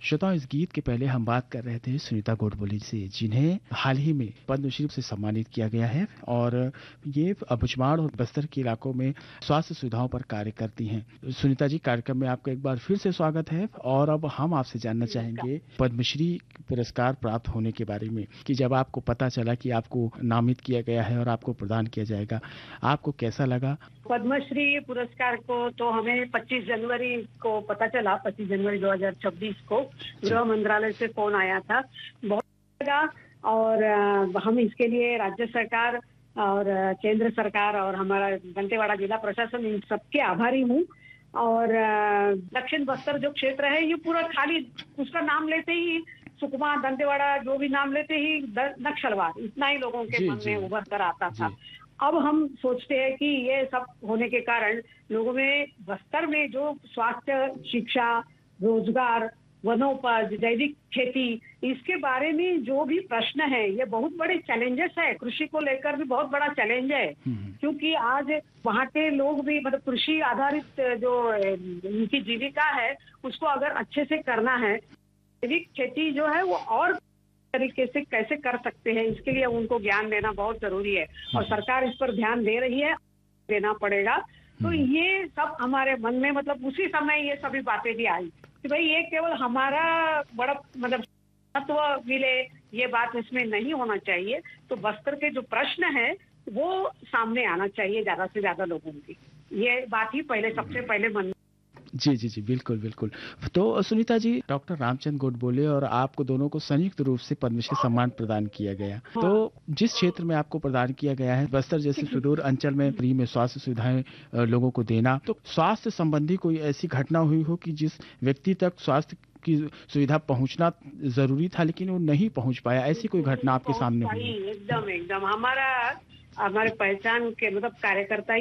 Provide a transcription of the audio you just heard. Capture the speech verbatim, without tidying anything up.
श्रोताओं, इस गीत के पहले हम बात कर रहे थे सुनीता गोडबोले से, जिन्हें हाल ही में पद्मश्री से सम्मानित किया गया है और ये अबुझमाड़ और बस्तर के इलाकों में स्वास्थ्य सुविधाओं पर कार्य करती हैं। सुनीता जी, कार्यक्रम में आपका एक बार फिर से स्वागत है और अब हम आपसे जानना चाहेंगे पद्मश्री पुरस्कार प्राप्त होने के बारे में, कि जब आपको पता चला कि आपको नामित किया गया है और आपको प्रदान किया जाएगा, आपको कैसा लगा? पद्मश्री पुरस्कार को तो हमें पच्चीस जनवरी को पता चला, पच्चीस जनवरी दो हज़ार छब्बीस को गृह मंत्रालय से फोन आया था। बहुत लगा और हम इसके लिए राज्य सरकार और केंद्र सरकार और हमारा दंतेवाड़ा जिला प्रशासन, इन सबके आभारी हूँ। और दक्षिण बस्तर जो क्षेत्र है, ये पूरा खाली उसका नाम लेते ही सुकमा, दंतेवाड़ा जो भी नाम लेते ही नक्सलवाद, इतना ही लोगों के मन में उभर कर आता था। अब हम सोचते हैं कि ये सब होने के कारण लोगों में बस्तर में जो स्वास्थ्य, शिक्षा, रोजगार, वनोपज, जैविक खेती, इसके बारे में जो भी प्रश्न है, ये बहुत बड़े चैलेंजेस है। कृषि को लेकर भी बहुत बड़ा चैलेंज है, क्योंकि आज वहाँ के लोग भी मतलब कृषि आधारित जो उनकी जीविका है, उसको अगर अच्छे से करना है, जैविक खेती जो है वो और तरीके से कैसे कर सकते हैं, इसके लिए उनको ज्ञान देना बहुत जरूरी है और सरकार इस पर ध्यान दे रही है, देना पड़ेगा। तो ये सब हमारे मन में, मतलब उसी समय ये सभी बातें भी आई कि भाई ये केवल हमारा बड़ा मतलब तत्व मिले, ये बात इसमें नहीं होना चाहिए। तो बस्तर के जो प्रश्न है वो सामने आना चाहिए ज्यादा से ज्यादा लोगों की, ये बात ही पहले सबसे पहले मन। जी जी जी, बिल्कुल बिल्कुल। तो सुनीता जी, डॉक्टर रामचंद्र गोडबोले और आपको दोनों को संयुक्त रूप से पद्मश्री सम्मान प्रदान किया गया। हाँ। तो जिस क्षेत्र में आपको प्रदान किया गया है, बस्तर जैसे सुदूर अंचल में फ्री में स्वास्थ्य सुविधाएं लोगों को देना, तो स्वास्थ्य संबंधी कोई ऐसी घटना हुई हो कि जिस व्यक्ति तक स्वास्थ्य की सुविधा पहुंचना जरूरी था लेकिन वो नहीं पहुंच पाया, ऐसी कोई घटना आपके सामने हुई? एकदम एकदम हमारा हमारे पहचान के मतलब कार्यकर्ता